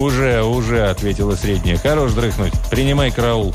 «Уже», — ответила средняя. «Хорош дрыхнуть. Принимай караул».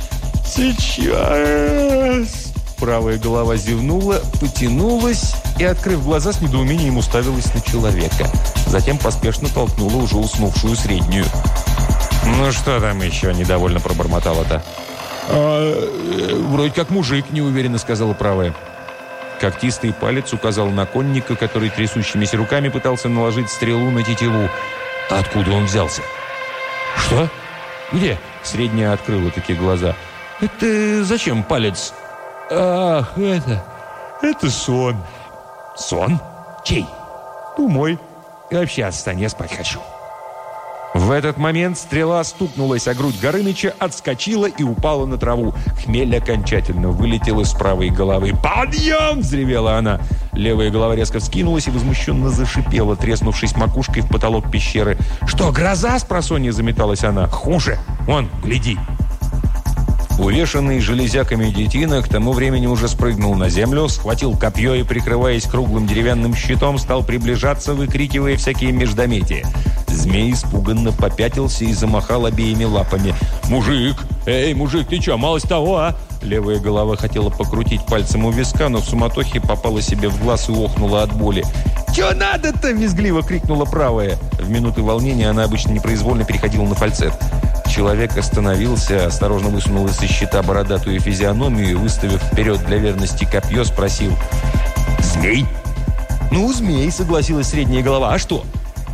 «Сейчас!» Правая голова зевнула, потянулась и, открыв глаза, с недоумением уставилась на человека. Затем поспешно толкнула уже уснувшую среднюю. «Ну что там еще?» – недовольно пробормотала-то. «Вроде как мужик», – неуверенно сказала правая. Когтистый палец указал на конника, который трясущимися руками пытался наложить стрелу на тетиву. А откуда он взялся? «Что? Где?» – средняя открыла такие глаза. «Это зачем палец?» «Ах, это сон». «Сон? Чей?» «Ну, мой. И вообще отстань, я спать хочу». В этот момент стрела стукнулась о грудь Горыныча, отскочила и упала на траву. Хмель окончательно вылетел из правой головы. «Подъем!» – взревела она. Левая голова резко вскинулась и возмущенно зашипела, треснувшись макушкой в потолок пещеры. «Что, гроза?» – спросонья заметалась она. «Хуже! Вон, гляди!» Увешанный железяками детина к тому времени уже спрыгнул на землю, схватил копье и, прикрываясь круглым деревянным щитом, стал приближаться, выкрикивая всякие междометия. Змей испуганно попятился и замахал обеими лапами. «Мужик! Эй, мужик, ты что, малость того, а?» Левая голова хотела покрутить пальцем у виска, но в суматохе попала себе в глаз и охнула от боли. «Чё надо-то?» – визгливо крикнула правая. В минуты волнения она обычно непроизвольно переходила на фальцет. Человек остановился, осторожно высунул из щита бородатую физиономию и, выставив вперед для верности копье, спросил: «Змей?» «Ну, змей», — согласилась средняя голова. «А что?»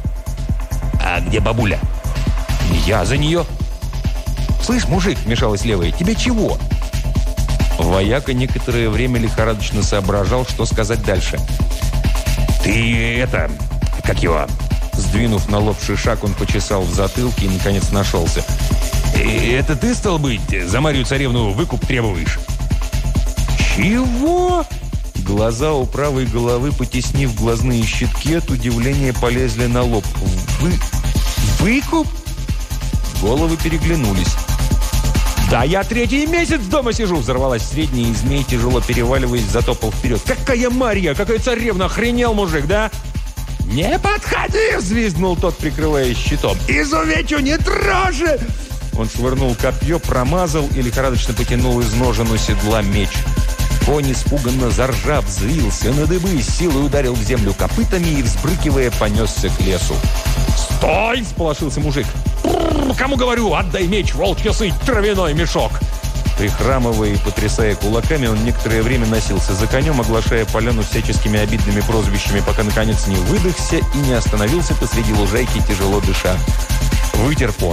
«А где бабуля?» «Я за нее». «Слышь, мужик», — вмешалась левая, — «тебе чего?» Вояка некоторое время лихорадочно соображал, что сказать дальше. «Ты это... как его?» Сдвинув на лоб шишак, он почесал в затылке и, наконец, нашелся. «Это ты, стал быть, за Марию Царевну выкуп требуешь?» «Чего?» Глаза у правой головы, потеснив глазные щитки, от удивления полезли на лоб. «Выкуп?» Головы переглянулись. «Да я 3-й месяц дома сижу!» Взорвалась средняя, и змей, тяжело переваливаясь, затопал вперед. «Какая Марья! Какая царевна! Охренел, мужик, да?» «Не подходи!» – взвизгнул тот, прикрываясь щитом. «Изувечу, не трожи!» Он швырнул копье, промазал и лихорадочно потянул из ножен у седла меч. Конь, испуганно заржав, взвился на дыбы, с силой ударил в землю копытами и, взбрыкивая, понесся к лесу. «Стой!» – всполошился мужик. «Кому говорю, отдай меч, волчья сыть, травяной мешок!» Прихрамывая и потрясая кулаками, он некоторое время носился за конем, оглашая поляну всяческими обидными прозвищами, пока, наконец, не выдохся и не остановился посреди лужайки, тяжело дыша. Вытер пот.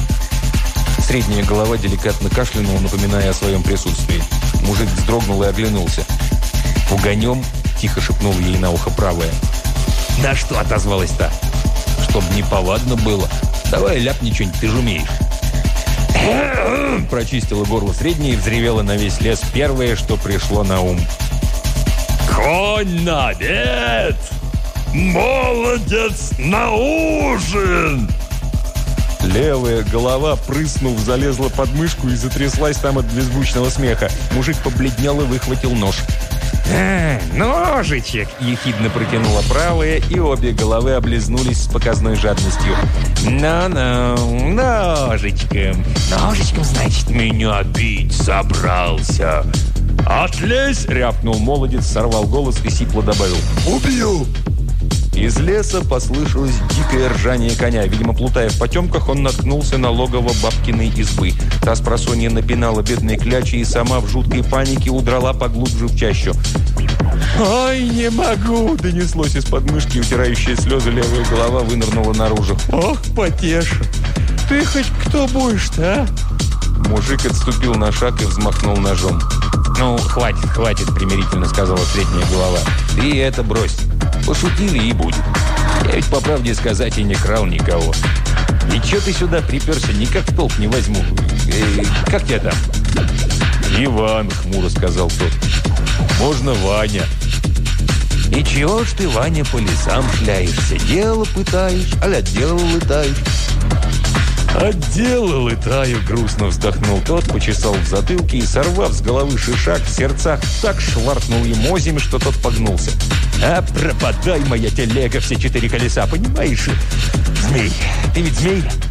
Средняя голова деликатно кашлянула, напоминая о своем присутствии. Мужик вздрогнул и оглянулся. «Пуганем?» – тихо шепнул ей на ухо правая. «На что?» – отозвалась-то. «Чтоб неповадно было. Давай ляпни что-нибудь, ты же умеешь». Прочистила горло средней и взревела на весь лес первое, что пришло на ум. «Конь на обед! Молодец на ужин!» Левая голова, прыснув, залезла под мышку и затряслась там от беззвучного смеха. Мужик побледнел и выхватил нож. «Ножичек!» – ехидно протянула правая, и обе головы облизнулись с показной жадностью. «Ну-ну, ножичком!» «Ножичком, значит, меня бить собрался!» «Отлезь!» – рявкнул молодец, сорвал голос и сипло добавил: «Убью!» Из леса послышалось дикое ржание коня. Видимо, плутая в потемках, он наткнулся на логово бабкиной избы. Та спросонья напинала бедные клячи и сама в жуткой панике удрала поглубже в чащу. «Ай, не могу!» – донеслось из-под мышки, утирающая слезы левая голова вынырнула наружу. «Ох, потешу! Ты хоть кто будешь-то, а?» Мужик отступил на шаг и взмахнул ножом. «Ну, хватит», – примирительно сказала средняя голова. «Ты это брось. Пошутили и будет. Я ведь, по правде сказать, и не крал никого. И чё ты сюда приперся, никак в толк не возьму. Как тебя там?» «Иван», — хмуро сказал тот. «Можно Ваня». «И чего ж ты, Ваня, по лесам шляешься? Дело пытаешь, а от дела летаешь?» «От дела летаю», — грустно вздохнул тот, почесал в затылке и, сорвав с головы шишак, в сердцах так шваркнул ему озимь, что тот погнулся. «А пропадай, моя телега, все 4 колеса, понимаешь? Змей, ты ведь змей?